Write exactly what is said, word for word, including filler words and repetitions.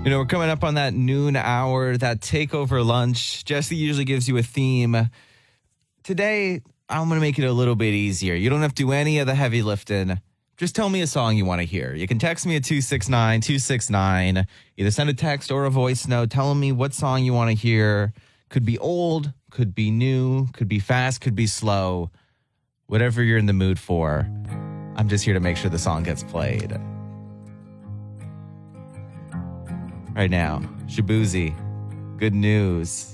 You know, we're coming up on that noon hour, that takeover lunch. Jesse usually gives you a theme. Today, I'm going to make it a little bit easier. You don't have to do any of the heavy lifting. Just tell me a song you want to hear. You can text me at two six nine, two six nine. Either send a text or a voice note telling me what song you want to hear. Could be old, could be new, could be fast, could be slow. Whatever you're in the mood for. I'm just here to make sure the song gets played. Right now, Shaboozey, Good News.